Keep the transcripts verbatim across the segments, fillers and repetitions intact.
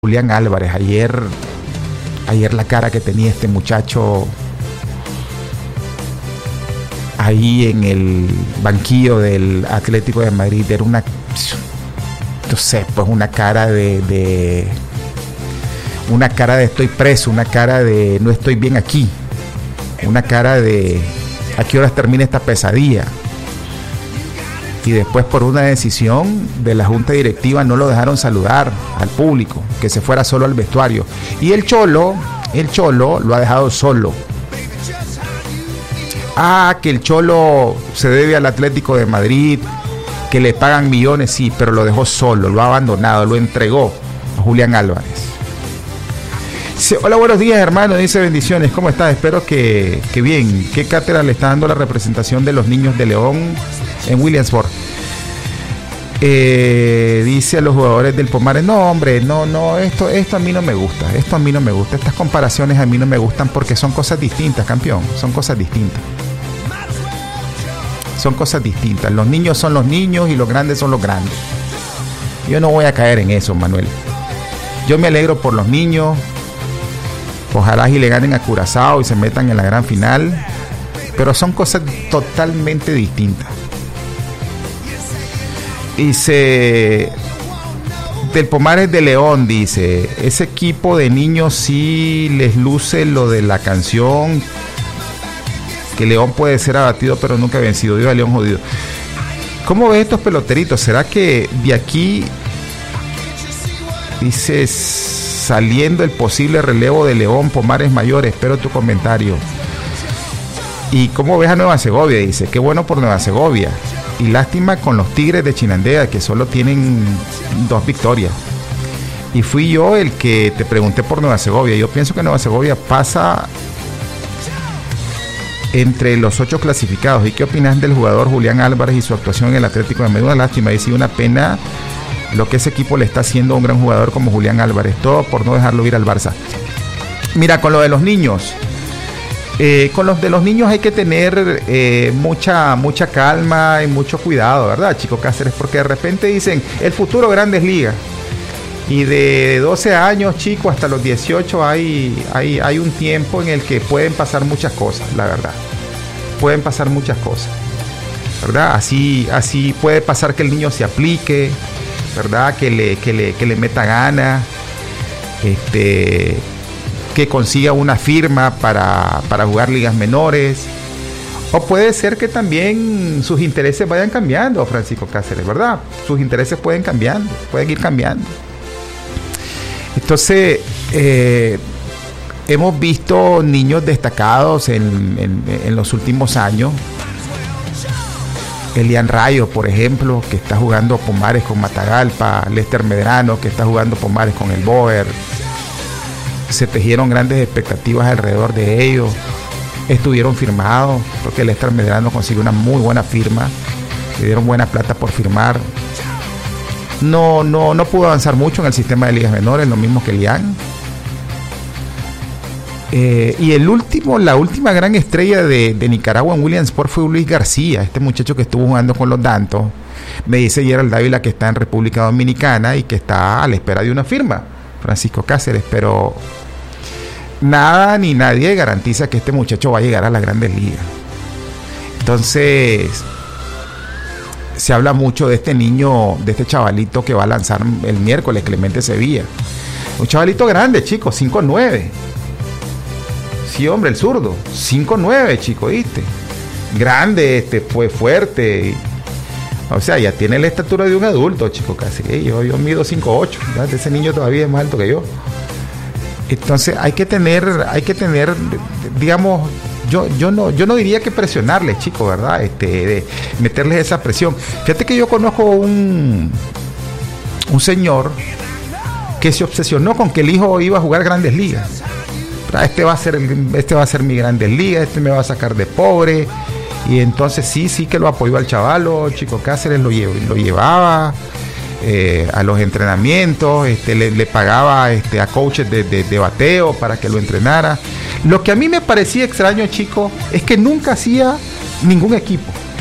Julián Álvarez. Ayer, ayer la cara que tenía este muchacho ahí en el banquillo del Atlético de Madrid era una, no sé, pues una cara de, de una cara de estoy preso, una cara de no estoy bien aquí, una cara de a qué horas termina esta pesadilla. Y después, por una decisión de la junta directiva, no lo dejaron saludar al público, que se fuera solo al vestuario. Y el Cholo, el Cholo lo ha dejado solo. Ah, que el Cholo se debe al Atlético de Madrid, que le pagan millones, sí, pero lo dejó solo, lo ha abandonado, lo entregó a Julián Álvarez. Sí, hola, buenos días, hermano, dice bendiciones, ¿cómo estás? Espero que, que bien. ¿Qué cátedra le está dando la representación de los niños de León en Williamsport? Eh, dice a los jugadores del Pomares, no, hombre, no, no, esto, esto a mí no me gusta, esto a mí no me gusta, estas comparaciones a mí no me gustan porque son cosas distintas, campeón, son cosas distintas. Son cosas distintas. Los niños son los niños y los grandes son los grandes. Yo no voy a caer en eso, Manuel. Yo me alegro por los niños. Ojalá y le ganen a Curazao y se metan en la gran final. Pero son cosas totalmente distintas. Dice del Pomares de León, dice, ese equipo de niños sí les luce lo de la canción, que León puede ser abatido pero nunca vencido. Viva León jodido. ¿Cómo ves estos peloteritos? ¿Será que de aquí dice saliendo el posible relevo de León, Pomares Mayor? Espero tu comentario. ¿Y cómo ves a Nueva Segovia? Dice, qué bueno por Nueva Segovia. Y lástima con los Tigres de Chinandega, que solo tienen dos victorias. Y fui yo el que te pregunté por Nueva Segovia. Yo pienso que Nueva Segovia pasa entre los ocho clasificados. ¿Y qué opinas del jugador Julián Álvarez y su actuación en el Atlético de Madrid? Una lástima, dice, una pena lo que ese equipo le está haciendo a un gran jugador como Julián Álvarez. Todo por no dejarlo ir al Barça. Mira, con lo de los niños, eh, con los de los niños hay que tener eh, mucha, mucha calma y mucho cuidado, ¿verdad, Chico Cáceres? Porque de repente dicen, el futuro Grandes Ligas. Y de doce años, chico, hasta los dieciocho hay, hay, hay un tiempo en el que pueden pasar muchas cosas, la verdad. Pueden pasar muchas cosas, ¿verdad? Así, así puede pasar que el niño se aplique, ¿verdad? Que le, que le, que le meta ganas, este, que consiga una firma para, para jugar ligas menores. O puede ser que también sus intereses vayan cambiando, Francisco Cáceres, ¿verdad? Sus intereses pueden cambiando, pueden ir cambiando. Entonces, eh, hemos visto niños destacados en, en, en los últimos años. Elian Rayo, por ejemplo, que está jugando Pomares con Matagalpa. Lester Medrano, que está jugando Pomares con el Boer. Se tejieron grandes expectativas alrededor de ellos. Estuvieron firmados, porque Lester Medrano consiguió una muy buena firma. Le dieron buena plata por firmar. No, no, no pudo avanzar mucho en el sistema de ligas menores, lo mismo que Elian. Eh, y el último, la última gran estrella de, de Nicaragua en Williamsport fue Luis García, este muchacho que estuvo jugando con los Dantos. Me dice Gerald Dávila que está en República Dominicana y que está a la espera de una firma, Francisco Cáceres, pero nada ni nadie garantiza que este muchacho va a llegar a las grandes ligas. Entonces, se habla mucho de este niño, de este chavalito que va a lanzar el miércoles, Clemente Sevilla. Un chavalito grande, chico, cinco nueve. Sí, hombre, el zurdo, cinco nueve, chico, ¿viste? Grande, este, pues fuerte. O sea, ya tiene la estatura de un adulto, chico, casi. ¿eh? Yo, yo mido cinco ocho, ¿verdad? Ese niño todavía es más alto que yo. Entonces, hay que tener, hay que tener, digamos, Yo, yo no, yo no diría que presionarles, chicos, ¿verdad? Este, de meterles esa presión. Fíjate que yo conozco un, un señor que se obsesionó con que el hijo iba a jugar Grandes Ligas. Este va a ser, este va a ser mi Grandes Ligas, este me va a sacar de pobre. Y entonces sí, sí que lo apoyó al chavalo, Chico Cáceres lo, llev, lo llevaba eh, a los entrenamientos, este, le, le pagaba este, a coaches de, de, de bateo para que lo entrenara. Lo que a mí me parecía extraño, chico, es que nunca hacía ningún equipo.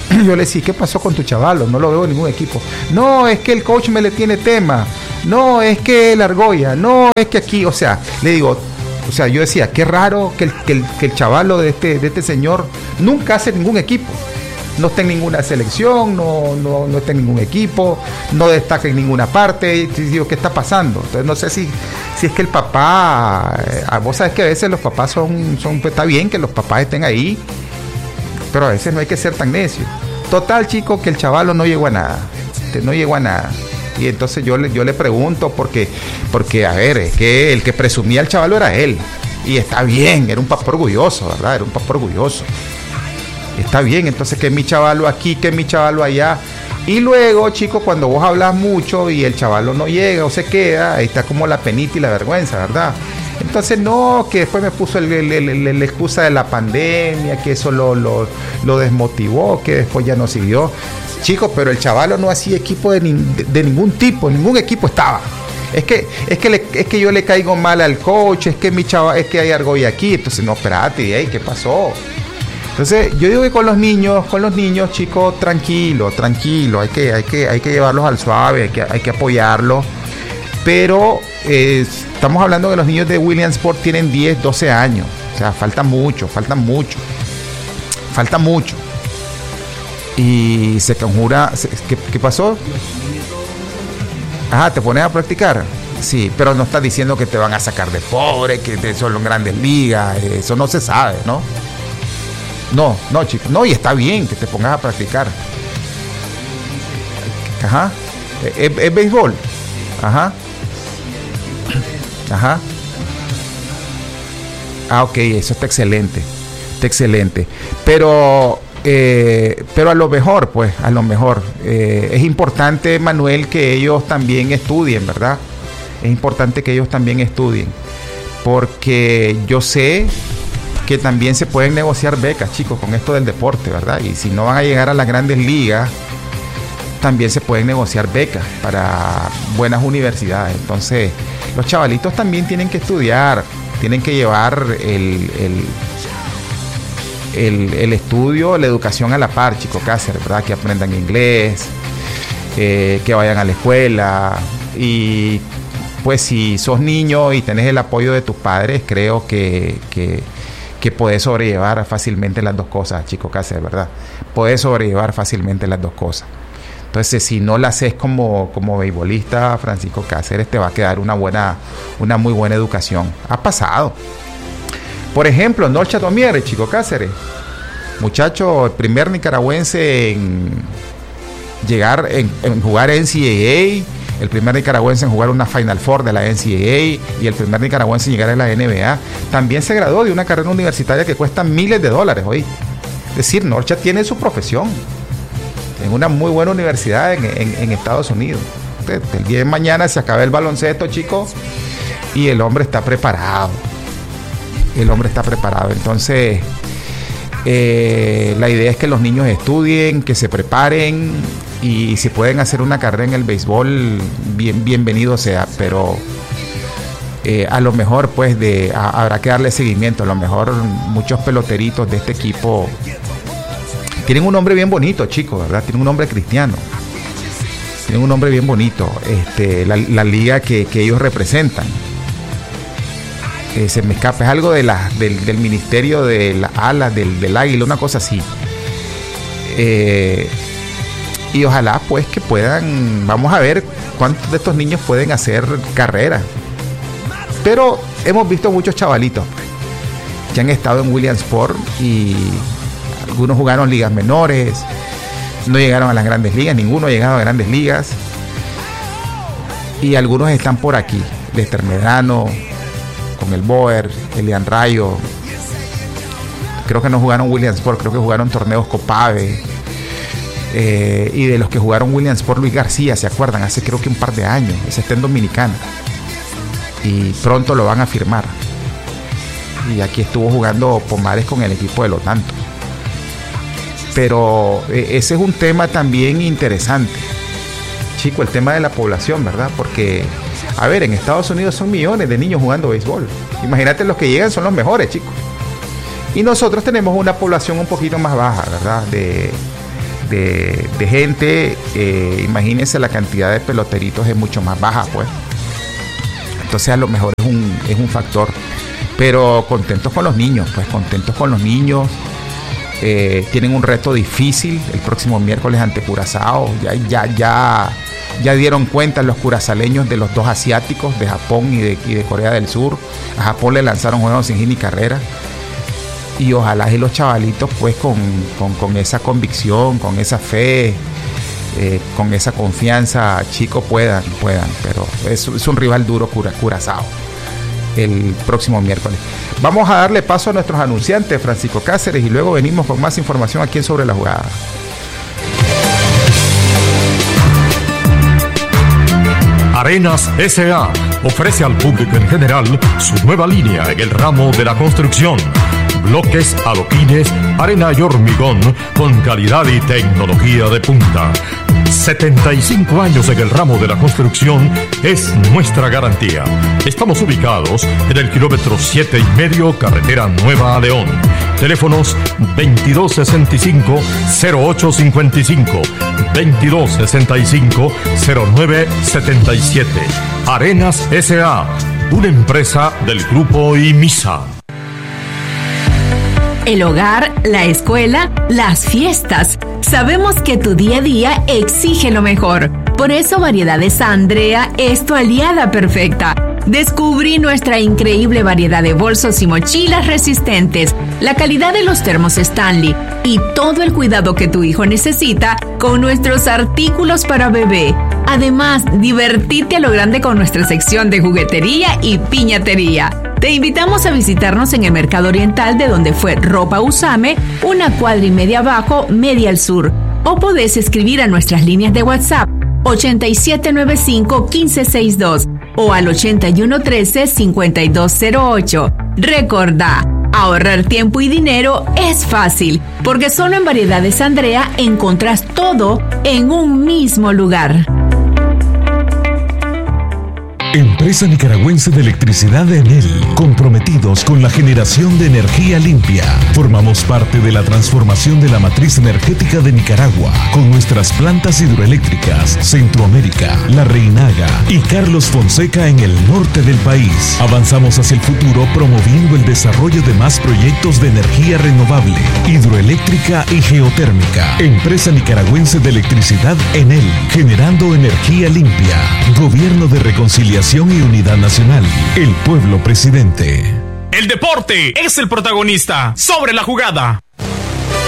Yo le decía, ¿qué pasó con tu chavalo? No lo veo en ningún equipo. No, es que el coach me le tiene tema. No, es que el argolla. No, es que aquí, o sea, le digo, o sea, yo decía, qué raro que el, que el, que el chavalo de este, de este señor nunca hace ningún equipo. No está en ninguna selección, no, no, no está en ningún equipo, no destaca en ninguna parte. Y digo, ¿qué está pasando? Entonces no sé si, si es que el papá, eh, vos sabés que a veces los papás son, son pues, está bien que los papás estén ahí, pero a veces no hay que ser tan necio. Total, chico, que el chavalo no llegó a nada, no llegó a nada. Y entonces yo le, yo le pregunto, porque, porque, a ver, es que el que presumía al chavalo era él. Y está bien, era un papá orgulloso, ¿verdad? Era un papá orgulloso. Está bien, entonces que mi chavalo aquí, que mi chavalo allá. Y luego, chicos, cuando vos hablas mucho y el chavalo no llega o se queda, ahí está como la penita y la vergüenza, ¿verdad? Entonces, no, que después me puso el, el, el, el, la excusa de la pandemia, que eso lo, lo, lo desmotivó, que después ya no siguió. Chicos, pero el chavalo no hacía equipo de, ni, de, de ningún tipo, ningún equipo estaba. Es que, es que le, es que yo le caigo mal al coach, es que mi chaval, es que hay argolla aquí. Entonces, no, espérate, ¿eh? ¿Qué pasó? Entonces, yo digo que con los niños, con los niños, chicos, tranquilo, tranquilo, hay que, hay que, hay que llevarlos al suave, hay que, hay que apoyarlos. Pero eh, estamos hablando que los niños de Williamsport tienen diez, doce años. O sea, falta mucho, falta mucho. Falta mucho. Y se conjura. ¿Qué, qué pasó? Ajá, te pones a practicar. Sí, pero no estás diciendo que te van a sacar de pobre, que te, son grandes ligas. Eso no se sabe, ¿no? No, no, chicos. No, y está bien que te pongas a practicar. Ajá. ¿Es, es béisbol? Ajá. Ajá. Ah, ok, eso está excelente. Está excelente. Pero, eh, pero a lo mejor, pues, a lo mejor. Eh, es importante, Manuel, que ellos también estudien, ¿verdad? Es importante que ellos también estudien. Porque yo sé que también se pueden negociar becas, chicos, con esto del deporte, ¿verdad? Y si no van a llegar a las grandes ligas, también se pueden negociar becas para buenas universidades. Entonces, los chavalitos también tienen que estudiar, tienen que llevar el, el, el, el estudio, la educación a la par, chicos, que hacer, ¿verdad? Que aprendan inglés, eh, que vayan a la escuela. Y pues si sos niño y tenés el apoyo de tus padres, creo que... que que podés sobrellevar fácilmente las dos cosas, chico Cáceres, ¿verdad? Podés sobrellevar fácilmente las dos cosas. Entonces, si no la haces como, como beisbolista, Francisco Cáceres, te va a quedar una buena, una muy buena educación. Ha pasado. Por ejemplo, Norcha Tomiere, chico Cáceres, muchacho, el primer nicaragüense en llegar, en, en jugar N C A A, el primer nicaragüense en jugar una Final Four de la N C A A y el primer nicaragüense en llegar a la N B A. También se graduó de una carrera universitaria que cuesta miles de dólares hoy. Es decir, Norcha tiene su profesión en una muy buena universidad en, en, en Estados Unidos. Entonces, el día de mañana se acaba el baloncesto, chicos, y el hombre está preparado. El hombre está preparado. Entonces, eh, la idea es que los niños estudien, que se preparen, y si pueden hacer una carrera en el béisbol, bien, bienvenido sea, pero eh, a lo mejor pues de a, habrá que darle seguimiento. A lo mejor muchos peloteritos de este equipo tienen un nombre bien bonito, chicos, ¿verdad? Tienen un nombre cristiano, tienen un nombre bien bonito, este, la, la liga que, que ellos representan. Eh, se me escapa, es algo de la, del, del ministerio de las alas, del, del águila, una cosa así. Eh, y ojalá pues que puedan, vamos a ver cuántos de estos niños pueden hacer carrera. Pero hemos visto muchos chavalitos que han estado en Williamsport y algunos jugaron ligas menores, no llegaron a las grandes ligas, ninguno ha llegado a grandes ligas, y algunos están por aquí, Lester Medrano con el Boer, Elian Rayo, creo que no jugaron Williamsport, creo que jugaron torneos Copave, eh, y de los que jugaron Williamsport, Luis García, ¿se acuerdan? Hace creo que un par de años, ese está en Dominicana y pronto lo van a firmar. Y aquí estuvo jugando Pomares con el equipo de los Tantos. Pero eh, ese es un tema también interesante, chico, el tema de la población, ¿verdad? Porque, a ver, en Estados Unidos son millones de niños jugando béisbol. Imagínate, los que llegan son los mejores, chicos. Y nosotros tenemos una población un poquito más baja, ¿verdad? De, de, de gente, eh, imagínense la cantidad de peloteritos es mucho más baja, pues. Entonces a lo mejor es un, es un factor. Pero contentos con los niños, pues contentos con los niños. Eh, tienen un reto difícil el próximo miércoles ante Curazao. Ya, ya, ya, ya dieron cuenta los curazaleños de los dos asiáticos, de Japón y de, y de Corea del Sur. A Japón le lanzaron juegos sin hit ni carrera. Y ojalá y los chavalitos pues con, con, con esa convicción, con esa fe, eh, con esa confianza, chicos, puedan, puedan. Pero es, es un rival duro Cura, Curazao el próximo miércoles. Vamos a darle paso a nuestros anunciantes, Francisco Cáceres, y luego venimos con más información aquí en Sobre la Jugada. Arenas S A ofrece al público en general su nueva línea en el ramo de la construcción. Bloques, adoquines, arena y hormigón con calidad y tecnología de punta. setenta y cinco años en el ramo de la construcción es nuestra garantía. Estamos ubicados en el kilómetro siete y medio, carretera Nueva a León. Teléfonos veintidós sesenta y cinco, cero ocho cincuenta y cinco, veintidós sesenta y cinco, cero nueve setenta y siete. Arenas S A, una empresa del grupo IMISA. El hogar, la escuela, las fiestas. Sabemos que tu día a día exige lo mejor. Por eso Variedades Andrea es tu aliada perfecta. Descubrí nuestra increíble variedad de bolsos y mochilas resistentes, la calidad de los termos Stanley y todo el cuidado que tu hijo necesita con nuestros artículos para bebé. Además, divertirte a lo grande con nuestra sección de juguetería y piñatería. Te invitamos a visitarnos en el Mercado Oriental, de donde fue Ropa Usame, una cuadra y media abajo, media al sur. O podés escribir a nuestras líneas de WhatsApp ochenta y siete noventa y cinco, quince sesenta y dos o al ochenta y uno trece, cincuenta y dos cero ocho. Recordá, ahorrar tiempo y dinero es fácil, porque solo en Variedades Andrea encontrás todo en un mismo lugar. Empresa Nicaragüense de Electricidad Enel, comprometidos con la generación de energía limpia. Formamos parte de la transformación de la matriz energética de Nicaragua, con nuestras plantas hidroeléctricas, Centroamérica, La Reinaga y Carlos Fonseca en el norte del país. Avanzamos hacia el futuro promoviendo el desarrollo de más proyectos de energía renovable, hidroeléctrica y geotérmica. Empresa Nicaragüense de Electricidad Enel, generando energía limpia. Gobierno de Reconciliación y Unidad Nacional. El pueblo presidente. El deporte es el protagonista. Sobre la Jugada.